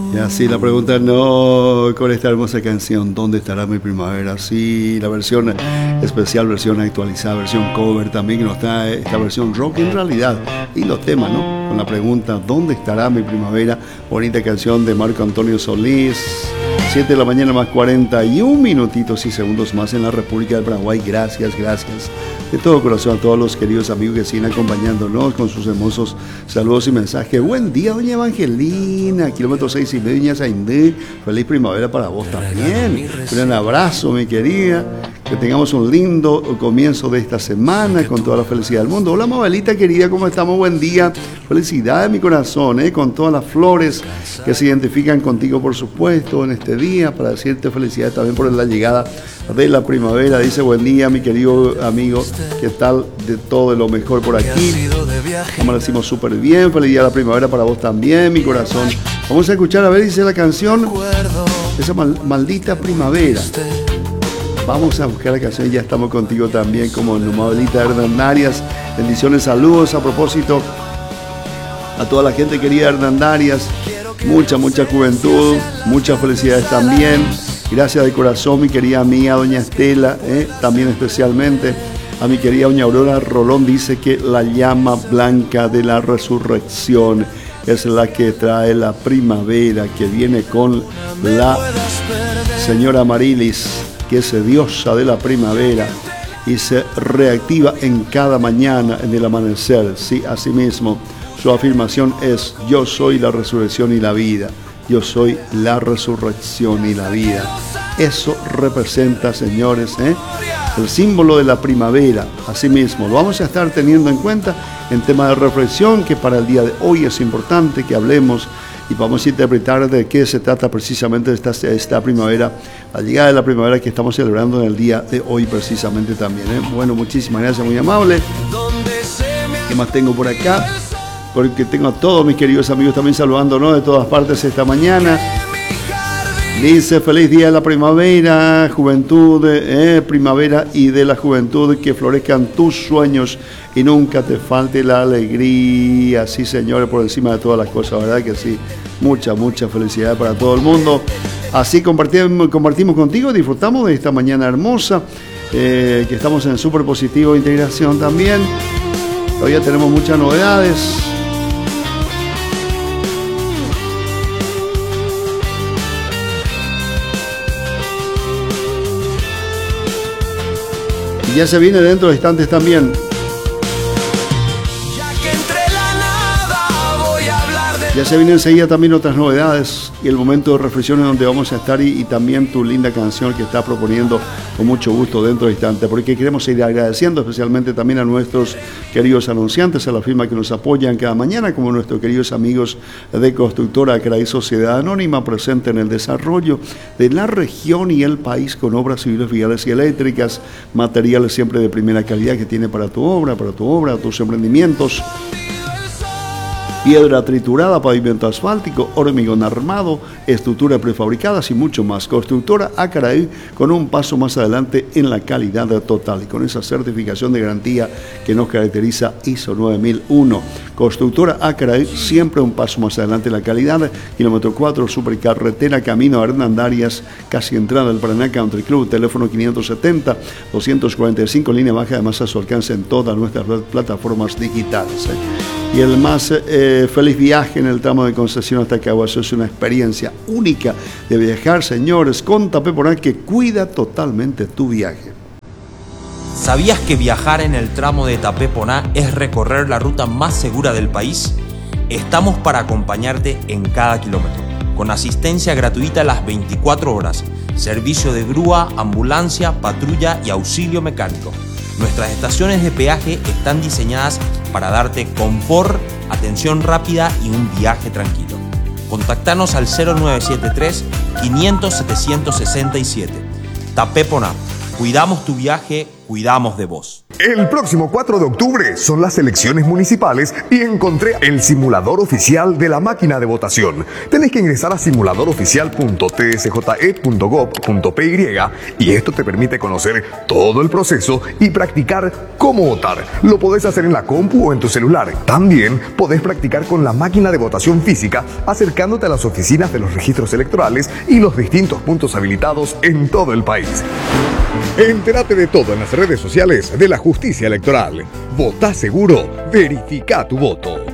Y así la pregunta no, con esta hermosa canción, ¿dónde estará mi primavera? Sí, la versión especial, versión actualizada, versión cover también, que nos está esta versión rock en realidad. Y los temas, ¿no? Con la pregunta, ¿dónde estará mi primavera? Bonita canción de Marco Antonio Solís. 7 de la mañana más 41 minutitos y segundos más en la República del Paraguay. Gracias, gracias de todo corazón a todos los queridos amigos que siguen acompañándonos con sus hermosos saludos y mensajes. Buen día, doña Evangelina, kilómetro 6,5, Ña Saindé. Feliz primavera para vos también. Un gran abrazo, mi querida. Que tengamos un lindo comienzo de esta semana con toda la felicidad del mundo. Hola, Mabelita querida, ¿cómo estamos? Buen día. Felicidad de mi corazón, con todas las flores que se identifican contigo, por supuesto, en este día, para decirte felicidades también por la llegada de la primavera. Dice, buen día, mi querido amigo, ¿qué tal? De todo, de lo mejor por aquí. Como decimos súper bien, feliz día de la primavera para vos también, mi corazón. Vamos a escuchar, a ver, dice la canción, esa maldita primavera. Vamos a buscar la canción y ya estamos contigo también, como Mabelita Hernandarias. Bendiciones, saludos a propósito a toda la gente querida Hernandarias. Mucha juventud, muchas felicidades también. Gracias de corazón, mi querida amiga doña Estela, también especialmente a mi querida doña Aurora Rolón. Dice que la llama blanca de la resurrección es la que trae la primavera, que viene con la señora Marilis, que es diosa de la primavera y se reactiva en cada mañana en el amanecer. Sí, así mismo, su afirmación es: yo soy la resurrección y la vida. Yo soy la resurrección y la vida. Eso representa, señores, el símbolo de la primavera. Así mismo, lo vamos a estar teniendo en cuenta en tema de reflexión, que para el día de hoy es importante que hablemos y vamos a interpretar de qué se trata precisamente esta primavera, la llegada de la primavera que estamos celebrando en el día de hoy precisamente también. Bueno, muchísimas gracias, muy amable. ¿Qué más tengo por acá? Porque tengo a todos mis queridos amigos también saludándonos de todas partes esta mañana. Dice, feliz día de la primavera, juventud, primavera y de la juventud, que florezcan tus sueños y nunca te falte la alegría. Sí, señores, por encima de todas las cosas, ¿verdad que sí? Mucha felicidad para todo el mundo. Así compartimos contigo, disfrutamos de esta mañana hermosa, que estamos en Súper Positivo Integración también. Todavía tenemos muchas novedades. Y ya se viene dentro de instantes también. Ya se vienen enseguida también otras novedades y el momento de reflexión en donde vamos a estar y también tu linda canción que está proponiendo con mucho gusto dentro de instantes, porque queremos seguir agradeciendo especialmente también a nuestros queridos anunciantes, a la firma que nos apoyan cada mañana, como nuestros queridos amigos de Constructora Acraí Sociedad Anónima, presente en el desarrollo de la región y el país con obras civiles, viales y eléctricas, materiales siempre de primera calidad que tiene para tu obra, tus emprendimientos. Piedra triturada, pavimento asfáltico, hormigón armado, estructuras prefabricadas y mucho más. Constructora Acaraí, con un paso más adelante en la calidad total y con esa certificación de garantía que nos caracteriza ISO 9001. Constructora Acaraí, siempre un paso más adelante en la calidad. Kilómetro 4, supercarretera, camino a Hernandarias, casi entrada del Paraná Country Club. Teléfono 570-245, línea baja, además a su alcance en todas nuestras plataformas digitales. Y el más feliz viaje en el tramo de concesión hasta Caguazú. Es una experiencia única de viajar, señores, con Tapeponá, que cuida totalmente tu viaje. ¿Sabías que viajar en el tramo de Tapeponá es recorrer la ruta más segura del país? Estamos para acompañarte en cada kilómetro, con asistencia gratuita las 24 horas, servicio de grúa, ambulancia, patrulla y auxilio mecánico. Nuestras estaciones de peaje están diseñadas para darte confort, atención rápida y un viaje tranquilo. Contactanos al 0973 500 767. Tapeponá. Cuidamos tu viaje, cuidamos de vos. El próximo 4 de octubre son las elecciones municipales y encontré el simulador oficial de la máquina de votación. Tenés que ingresar a simuladoroficial.tsje.gov.py y esto te permite conocer todo el proceso y practicar cómo votar. Lo podés hacer en la compu o en tu celular. También podés practicar con la máquina de votación física acercándote a las oficinas de los registros electorales y los distintos puntos habilitados en todo el país. Entérate de todo en las redes sociales de la Justicia Electoral. Votá seguro, verifica tu voto.